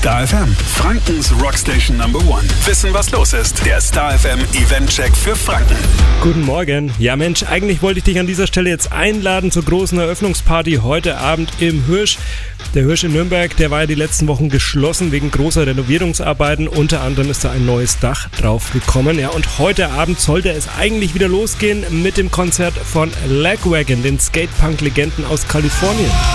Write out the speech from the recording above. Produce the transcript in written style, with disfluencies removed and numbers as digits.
Star FM, Frankens Rockstation Number One. Wissen, was los ist. Der Star FM Eventcheck für Franken. Guten Morgen. Ja Mensch, eigentlich wollte ich dich an dieser Stelle jetzt einladen zur großen Eröffnungsparty heute Abend im Hirsch. Der Hirsch in Nürnberg, der war ja die letzten Wochen geschlossen wegen großer Renovierungsarbeiten. Unter anderem ist da ein neues Dach drauf gekommen. Ja, und heute Abend sollte es eigentlich wieder losgehen mit dem Konzert von Lagwagon, den Skatepunk-Legenden aus Kalifornien.